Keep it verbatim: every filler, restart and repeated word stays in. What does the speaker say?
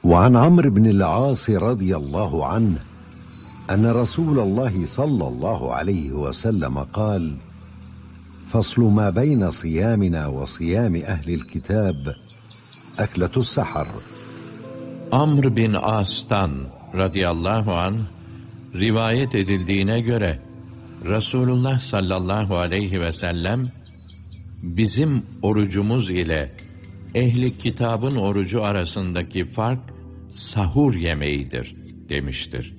وعن عمرو بن العاص رضي الله عنه أن رسول الله صلى الله عليه وسلم قال: فصل ما بين صيامنا وصيام أهل الكتاب أكلة السحر. Amr bin As'tan radıyallahu anh rivayet edildiğine göre Resulullah sallallahu aleyhi ve sellem bizim orucumuz ile ehli kitabın orucu arasındaki fark sahur yemeğidir demiştir.